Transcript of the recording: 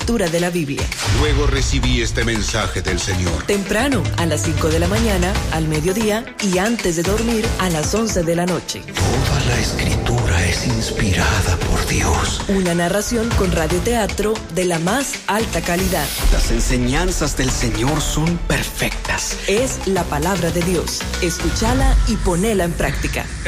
lectura de la Biblia. Luego recibí este mensaje del Señor. Temprano, a las 5 de la mañana, al mediodía y antes de dormir, a las 11 de la noche. Toda la Escritura es inspirada por Dios. Una narración con radioteatro de la más alta calidad. Las enseñanzas del Señor son perfectas. Es la palabra de Dios. Escúchala y ponela en práctica.